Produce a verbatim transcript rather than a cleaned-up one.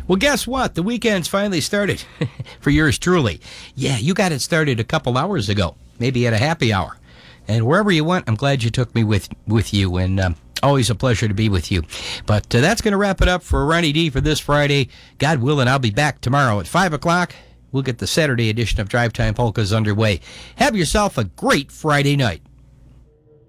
Well, guess what? The weekend's finally started for yours truly. Yeah, you got it started a couple hours ago, maybe at a happy hour. And wherever you went, I'm glad you took me with, with you, and um, always a pleasure to be with you. But uh, that's going to wrap it up for Ronnie D for this Friday. God willing, I'll be back tomorrow at five o'clock. We'll get the Saturday edition of Drive Time Polkas underway. Have yourself a great Friday night.